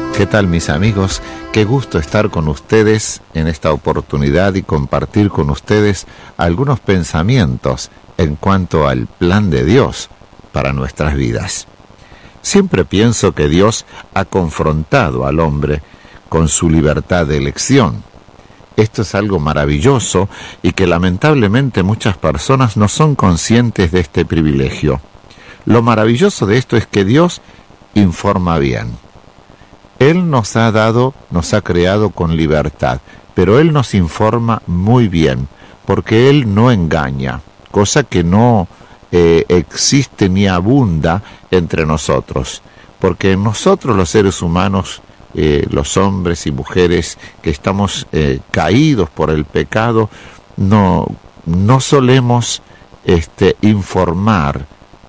¿Qué tal, mis amigos? Qué gusto estar con ustedes en esta oportunidad y compartir con ustedes algunos pensamientos en cuanto al plan de Dios para nuestras vidas. Siempre pienso que Dios ha confrontado al hombre con su libertad de elección. Esto es algo maravilloso y que lamentablemente muchas personas no son conscientes de este privilegio. Lo maravilloso de esto es que Dios informa bien. Él nos ha creado con libertad, pero Él nos informa muy bien, porque Él no engaña, cosa que no existe ni abunda entre nosotros, porque nosotros los seres humanos, los hombres y mujeres que estamos caídos por el pecado, no solemos informar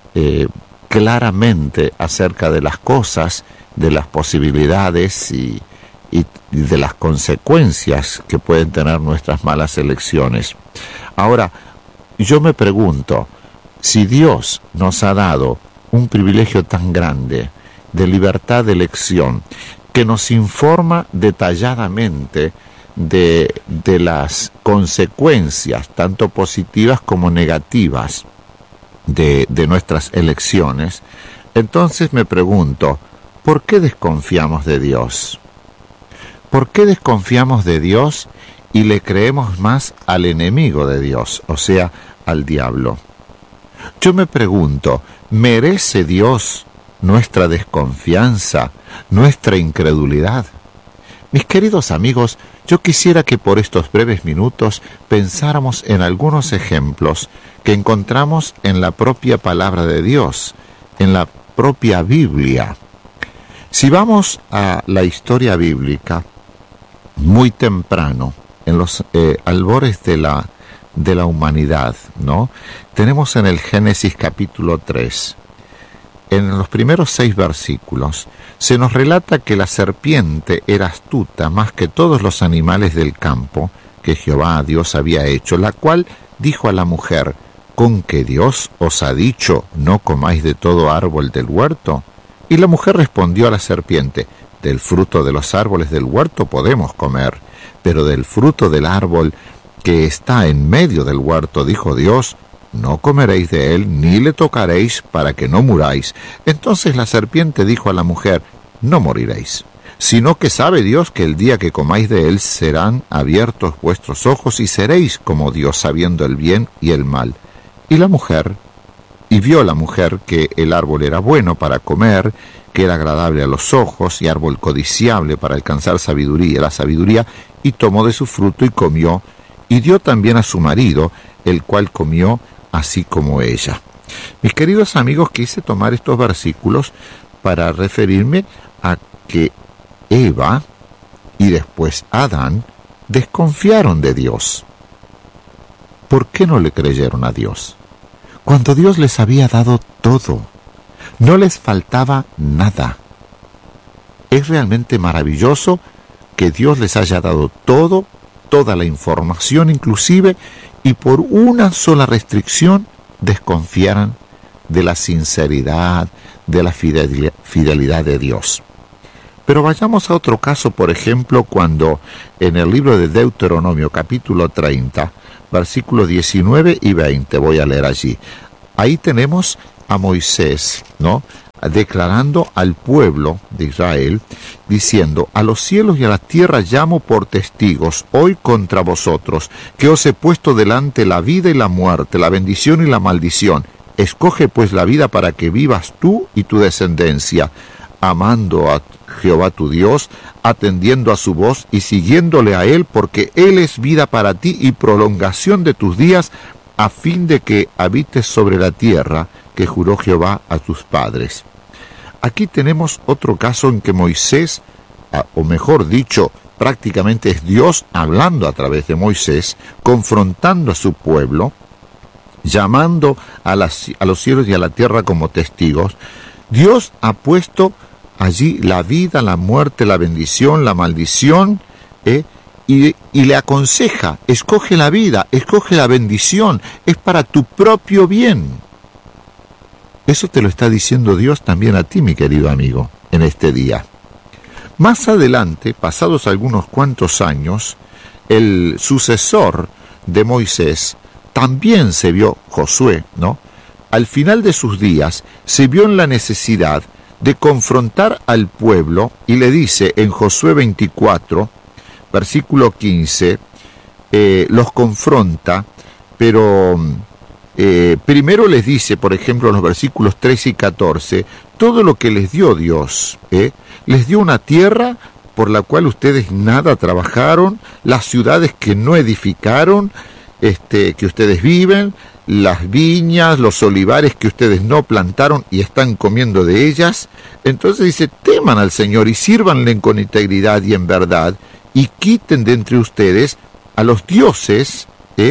claramente acerca de las cosas, de las posibilidades y de las consecuencias que pueden tener nuestras malas elecciones. Ahora, yo me pregunto, si Dios nos ha dado un privilegio tan grande de libertad de elección, que nos informa detalladamente de las consecuencias, tanto positivas como negativas, de nuestras elecciones, entonces me pregunto, ¿por qué desconfiamos de Dios? ¿Por qué desconfiamos de Dios y le creemos más al enemigo de Dios, o sea, al diablo? Yo me pregunto, ¿merece Dios nuestra desconfianza, nuestra incredulidad? Mis queridos amigos, yo quisiera que por estos breves minutos pensáramos en algunos ejemplos que encontramos en la propia palabra de Dios, en la propia Biblia. Si vamos a la historia bíblica, muy temprano, en los albores de la humanidad, ¿no? Tenemos en el Génesis capítulo 3, en los primeros 6 versículos, se nos relata que la serpiente era astuta más que todos los animales del campo que Jehová Dios había hecho, la cual dijo a la mujer, ¿con que Dios os ha dicho, no comáis de todo árbol del huerto? Y la mujer respondió a la serpiente, del fruto de los árboles del huerto podemos comer, pero del fruto del árbol que está en medio del huerto, dijo Dios, no comeréis de él, ni le tocaréis, para que no muráis. Entonces la serpiente dijo a la mujer, no moriréis, sino que sabe Dios que el día que comáis de él serán abiertos vuestros ojos y seréis como Dios, sabiendo el bien y el mal. Y vio la mujer que el árbol era bueno para comer, que era agradable a los ojos y árbol codiciable para alcanzar la sabiduría, y tomó de su fruto y comió, y dio también a su marido, el cual comió así como ella. Mis queridos amigos, quise tomar estos versículos para referirme a que Eva y después Adán desconfiaron de Dios. ¿Por qué no le creyeron a Dios? Cuando Dios les había dado todo, no les faltaba nada. Es realmente maravilloso que Dios les haya dado todo, toda la información inclusive, y por una sola restricción desconfiaran de la sinceridad, de la fidelidad de Dios. Pero vayamos a otro caso, por ejemplo, cuando en el libro de Deuteronomio, capítulo 30, versículos 19 y 20, voy a leer allí. Ahí tenemos a Moisés, ¿no?, declarando al pueblo de Israel, diciendo, a los cielos y a la tierra llamo por testigos hoy contra vosotros, que os he puesto delante la vida y la muerte, la bendición y la maldición. Escoge pues la vida para que vivas tú y tu descendencia, amando a Jehová tu Dios, atendiendo a su voz y siguiéndole a Él, porque Él es vida para ti y prolongación de tus días, a fin de que habites sobre la tierra que juró Jehová a tus padres. Aquí tenemos otro caso en que Moisés, o mejor dicho, prácticamente es Dios hablando a través de Moisés, confrontando a su pueblo, llamando a los cielos y a la tierra como testigos. Dios ha puesto allí la vida, la muerte, la bendición, la maldición, y le aconseja, escoge la vida, escoge la bendición, es para tu propio bien. Eso te lo está diciendo Dios también a ti, mi querido amigo, en este día. Más adelante, pasados algunos cuantos años, el sucesor de Moisés también se vio, Josué, ¿no? Al final de sus días se vio en la necesidad de confrontar al pueblo y le dice en Josué 24, versículo 15, los confronta, pero primero les dice, por ejemplo, en los versículos 13 y 14, todo lo que les dio Dios, les dio una tierra por la cual ustedes nada trabajaron, las ciudades que no edificaron, que ustedes viven, las viñas, los olivares que ustedes no plantaron y están comiendo de ellas. Entonces dice, teman al Señor y sírvanle con integridad y en verdad, y quiten de entre ustedes a los dioses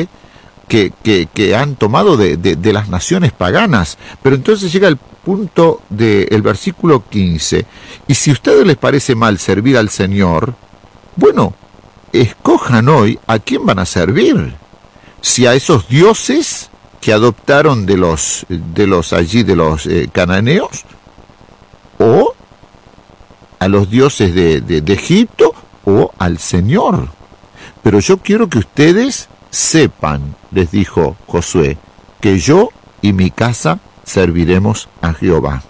que han tomado de las naciones paganas. Pero entonces llega el punto del versículo 15, y si a ustedes les parece mal servir al Señor, bueno, escojan hoy a quién van a servir. Si a esos dioses que adoptaron de los cananeos, o a los dioses de Egipto, o al Señor. Pero yo quiero que ustedes sepan, les dijo Josué, que yo y mi casa serviremos a Jehová.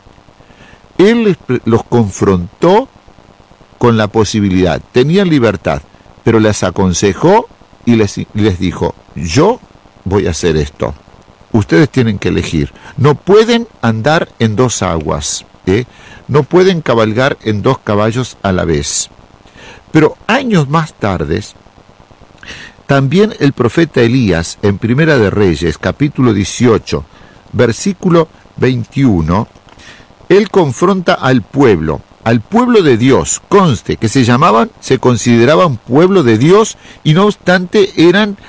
Él los confrontó con la posibilidad, tenían libertad, pero les aconsejó y les dijo, yo voy a hacer esto. Ustedes tienen que elegir. No pueden andar en dos aguas, no pueden cabalgar en dos caballos a la vez. Pero años más tarde, también el profeta Elías, en Primera de Reyes, capítulo 18, versículo 21, él confronta al pueblo de Dios. Conste que se consideraban pueblo de Dios y no obstante eran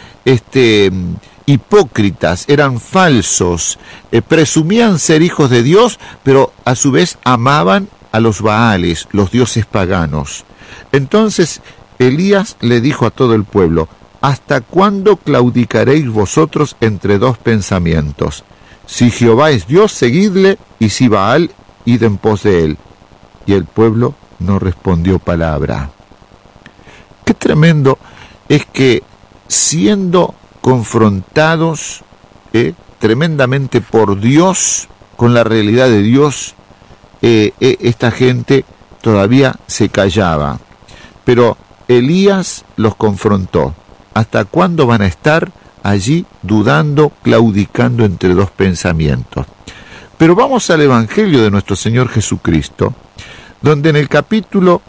hipócritas, eran falsos, presumían ser hijos de Dios, pero a su vez amaban a los Baales, los dioses paganos. Entonces Elías le dijo a todo el pueblo, ¿hasta cuándo claudicaréis vosotros entre dos pensamientos? Si Jehová es Dios, seguidle, y si Baal, id en pos de él. Y el pueblo no respondió palabra. Qué tremendo es que siendo confrontados tremendamente por Dios, con la realidad de Dios, esta gente todavía se callaba. Pero Elías los confrontó. ¿Hasta cuándo van a estar allí dudando, claudicando entre dos pensamientos? Pero vamos al Evangelio de nuestro Señor Jesucristo, donde en el capítulo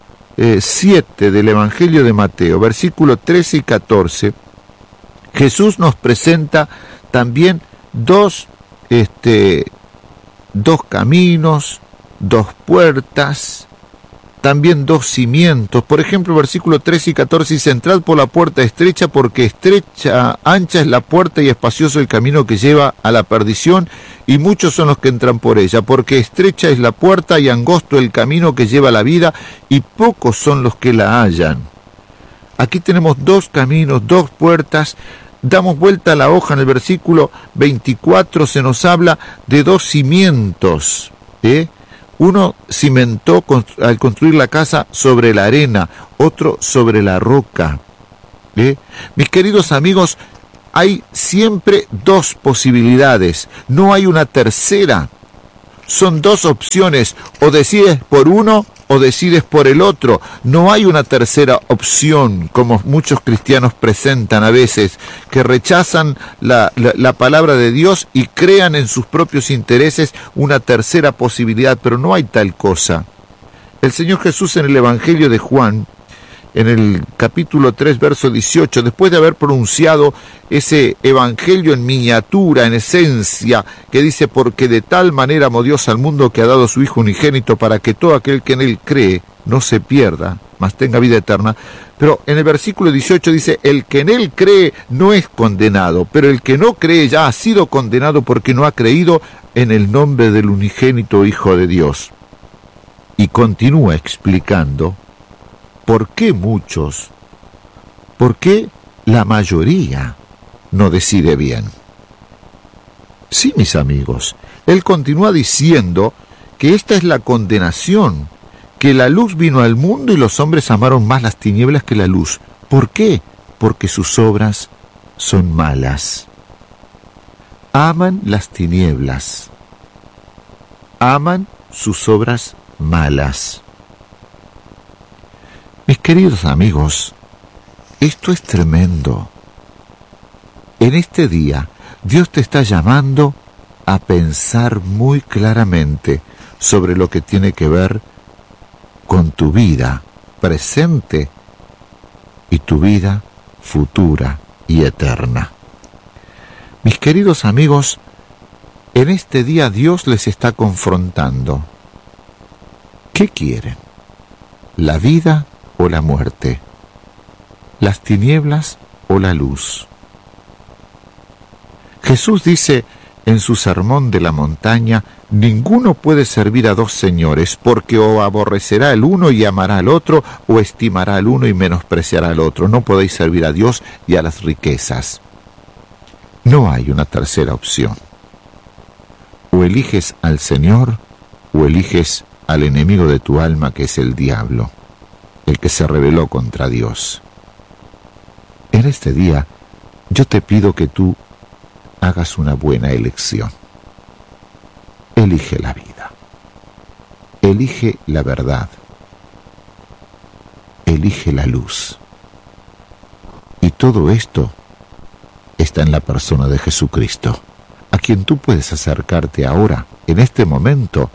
7 del Evangelio de Mateo, versículos 13 y 14, Jesús nos presenta también dos caminos, dos puertas, también dos cimientos. Por ejemplo, versículo 13 y 14 dice, entrad por la puerta estrecha, porque ancha es la puerta y espacioso el camino que lleva a la perdición, y muchos son los que entran por ella, porque estrecha es la puerta y angosto el camino que lleva a la vida, y pocos son los que la hallan. Aquí tenemos dos caminos, dos puertas. Damos vuelta a la hoja, en el versículo 24 se nos habla de dos cimientos, Uno cimentó al construir la casa sobre la arena, otro sobre la roca. Mis queridos amigos, hay siempre dos posibilidades, no hay una tercera. Son dos opciones, o decides por uno o decides por el otro. No hay una tercera opción, como muchos cristianos presentan a veces, que rechazan la palabra de Dios y crean en sus propios intereses una tercera posibilidad, pero no hay tal cosa. El Señor Jesús en el Evangelio de Juan, en el capítulo 3, verso 18, después de haber pronunciado ese evangelio en miniatura, en esencia, que dice, porque de tal manera amó Dios al mundo que ha dado a su Hijo unigénito para que todo aquel que en él cree no se pierda, mas tenga vida eterna. Pero en el versículo 18 dice, el que en él cree no es condenado, pero el que no cree ya ha sido condenado porque no ha creído en el nombre del unigénito Hijo de Dios. Y continúa explicando, ¿por qué muchos? ¿Por qué la mayoría no decide bien? Sí, mis amigos, él continúa diciendo que esta es la condenación, que la luz vino al mundo y los hombres amaron más las tinieblas que la luz. ¿Por qué? Porque sus obras son malas. Aman las tinieblas. Aman sus obras malas. Mis queridos amigos, esto es tremendo. En este día, Dios te está llamando a pensar muy claramente sobre lo que tiene que ver con tu vida presente y tu vida futura y eterna. Mis queridos amigos, en este día Dios les está confrontando. ¿Qué quieren? ¿La vida o la muerte? ¿Las tinieblas o la luz? Jesús dice en su sermón de la montaña: ninguno puede servir a dos señores, porque o aborrecerá al uno y amará al otro, o estimará al uno y menospreciará al otro. No podéis servir a Dios y a las riquezas. No hay una tercera opción. O eliges al Señor, o eliges al enemigo de tu alma, que es el diablo, el que se rebeló contra Dios. En este día, yo te pido que tú hagas una buena elección. Elige la vida. Elige la verdad. Elige la luz. Y todo esto está en la persona de Jesucristo, a quien tú puedes acercarte ahora, en este momento,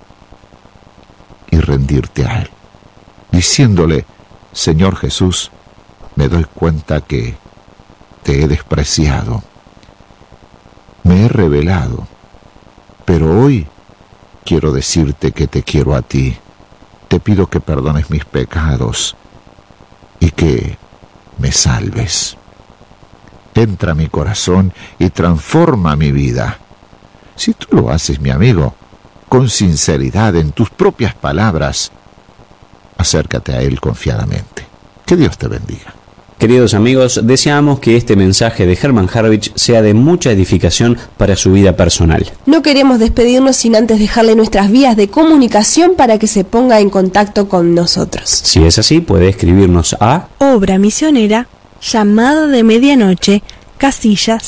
y rendirte a Él, diciéndole: Señor Jesús, me doy cuenta que te he despreciado, me he rebelado, pero hoy quiero decirte que te quiero a ti. Te pido que perdones mis pecados y que me salves. Entra a mi corazón y transforma mi vida. Si tú lo haces, mi amigo, con sinceridad, en tus propias palabras, acércate a Él confiadamente. Que Dios te bendiga. Queridos amigos, deseamos que este mensaje de Hermann Harrwich sea de mucha edificación para su vida personal. No queremos despedirnos sin antes dejarle nuestras vías de comunicación para que se ponga en contacto con nosotros. Si es así, puede escribirnos a Obra Misionera, Llamada de Medianoche, casilla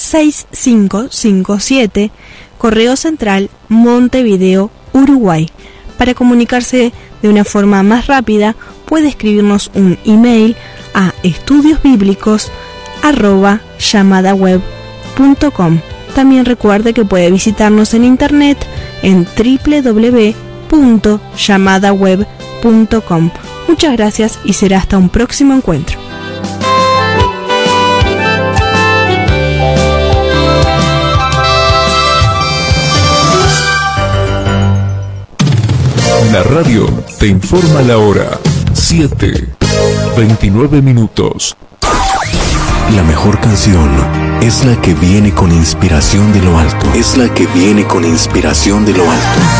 6557, Correo Central, Montevideo, Uruguay. Para comunicarse de una forma más rápida, puede escribirnos un email a estudiosbiblicos@llamadaweb.com. También recuerde que puede visitarnos en internet en www.llamadaweb.com. Muchas gracias y será hasta un próximo encuentro. La radio te informa la hora. 7:29 minutos. La mejor canción es la que viene con inspiración de lo alto. Es la que viene con inspiración de lo alto.